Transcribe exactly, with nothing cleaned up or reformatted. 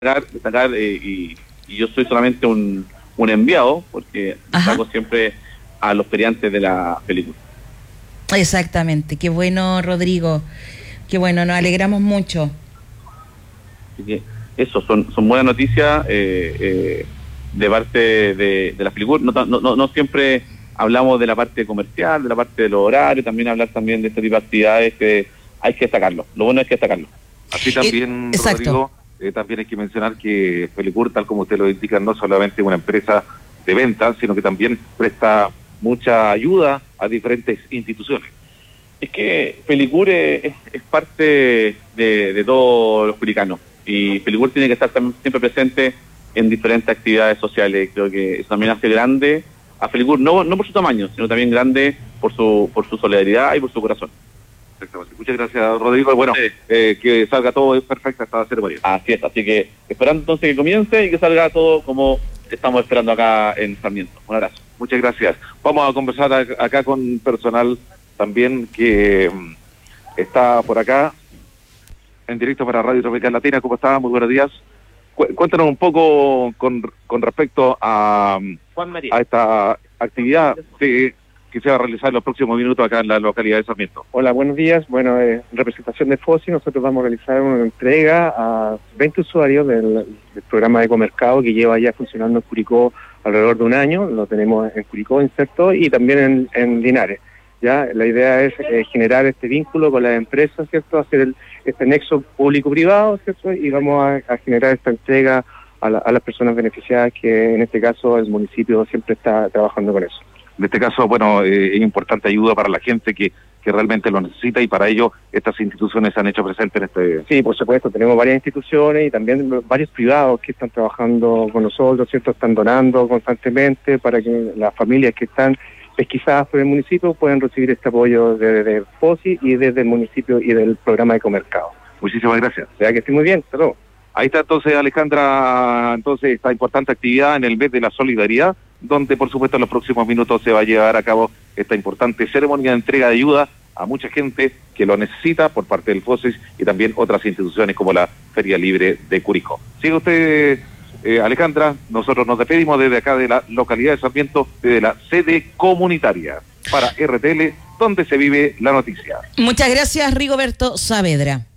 destacar, destacar eh, y, y yo soy solamente un, un enviado, porque hago siempre a los feriantes de la película. Exactamente, qué bueno, Rodrigo, qué bueno, nos alegramos mucho. Así que eso, son, son buenas noticias eh, eh, de parte de, de la película. No, no, no, no siempre hablamos de la parte comercial, de la parte de los horarios, también hablar también de este tipo de actividades que hay que destacarlo. Lo bueno es que destacarlo. Así también, eh, Rodrigo, eh, también hay que mencionar que Felicur, tal como usted lo indica, no solamente una empresa de ventas, sino que también presta mucha ayuda a diferentes instituciones. Es que Felicur es, es parte de, de todos los curicanos, y Felicur tiene que estar también siempre presente en diferentes actividades sociales. Creo que eso también hace grande a Felicur, no, no por su tamaño, sino también grande por su, por su solidaridad y por su corazón. Exactamente. Muchas gracias, Rodrigo. Bueno, sí. eh, que salga todo perfecto hasta ceremonia. Así es, así que esperando entonces que comience y que salga todo como estamos esperando acá en Sarmiento. Un abrazo. Muchas gracias. Vamos a conversar a, acá con personal también que um, está por acá en directo para Radio Tropical Latina. ¿Cómo está? Muy buenos días. Cu cuéntanos un poco con, con respecto a, a esta actividad que, que se va a realizar en los próximos minutos acá en la localidad de Sarmiento. Hola, buenos días. Bueno, eh, en representación de F O S I, nosotros vamos a realizar una entrega a veinte usuarios del, del programa de Ecomercado, que lleva ya funcionando en Curicó alrededor de un año. Lo tenemos en Curicó inserto y también en, en Linares. Ya, la idea es eh, generar este vínculo con las empresas, ¿cierto? Hacer el, este nexo público-privado, ¿cierto? Y vamos a, a generar esta entrega a, la, a las personas beneficiadas, que en este caso el municipio siempre está trabajando con eso. En este caso, bueno, eh, es importante ayuda para la gente que, que realmente lo necesita, y para ello estas instituciones se han hecho presentes en este... Sí, por supuesto, tenemos varias instituciones y también varios privados que están trabajando con nosotros, ¿cierto? Están donando constantemente para que las familias que están pesquisadas por el municipio puedan recibir este apoyo desde F O S I y desde el municipio y del programa de Ecomercado. Muchísimas gracias. O sea, que esté muy bien, hasta luego. Ahí está entonces, Alejandra, entonces esta importante actividad en el mes de la solidaridad, donde por supuesto en los próximos minutos se va a llevar a cabo esta importante ceremonia de entrega de ayuda a mucha gente que lo necesita por parte del F O S I y también otras instituciones como la Feria Libre de Curicó. Sigue usted, eh, Alejandra, nosotros nos despedimos desde acá de la localidad de Sarmiento, desde la sede comunitaria para R T L, donde se vive la noticia. Muchas gracias, Rigoberto Saavedra.